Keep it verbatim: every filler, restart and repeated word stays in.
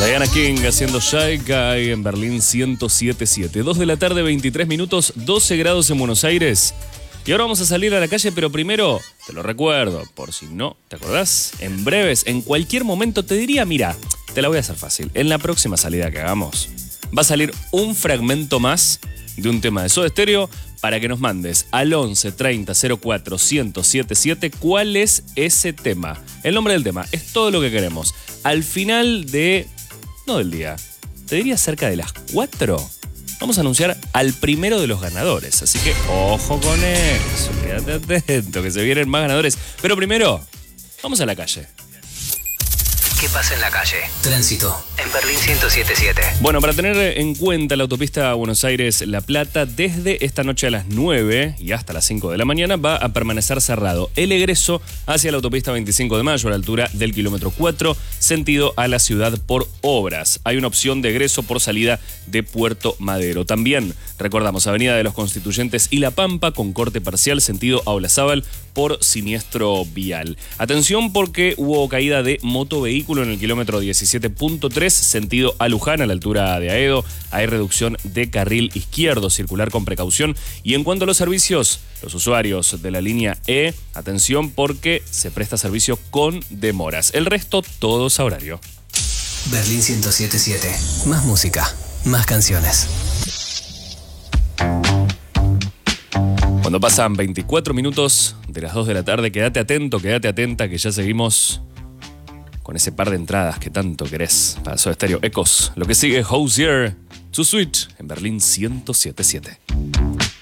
Diana King haciendo Shy Guy en Berlín ciento siete punto siete. dos de la tarde, veintitrés minutos, doce grados en Buenos Aires. Y ahora vamos a salir a la calle, pero primero, te lo recuerdo, por si no te acordás, en breves, en cualquier momento te diría, mira, te la voy a hacer fácil. En la próxima salida que hagamos, va a salir un fragmento más de un tema de Soda Stereo para que nos mandes al once treinta cero cuatro ciento setenta y siete cuál es ese tema. El nombre del tema, es todo lo que queremos. Al final de... no del día, te diría cerca de las cuatro, vamos a anunciar al primero de los ganadores. Así que ojo con eso, quédate atento, que se vienen más ganadores. Pero primero, vamos a la calle. ¿Qué pasa en la calle? Tránsito en Berlín ciento siete punto siete. Bueno, para tener en cuenta la autopista Buenos Aires-La Plata, desde esta noche a las nueve y hasta las cinco de la mañana va a permanecer cerrado el egreso hacia la autopista veinticinco de mayo a la altura del kilómetro cuatro, sentido a la ciudad por obras. Hay una opción de egreso por salida de Puerto Madero. También recordamos Avenida de los Constituyentes y La Pampa con corte parcial sentido a Olazábal por siniestro vial. Atención porque hubo caída de motovehículo en el kilómetro diecisiete punto tres, sentido a Luján, a la altura de Aedo. Hay reducción de carril izquierdo, circular con precaución. Y en cuanto a los servicios, los usuarios de la línea E, atención porque se presta servicio con demoras. El resto, todos a horario. Berlín ciento siete punto siete. Más música, más canciones. Cuando pasan veinticuatro minutos de las dos de la tarde, quédate atento, quédate atenta, que ya seguimos con ese par de entradas que tanto querés para Soda Stereo Ecos. Lo que sigue, Hozier, Too Sweet, en Berlín ciento siete punto siete.